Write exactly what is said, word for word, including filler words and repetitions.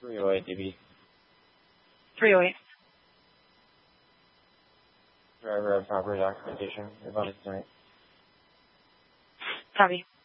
three oh eight, D B. three oh eight. Driver of property documentation. About it tonight. Copy.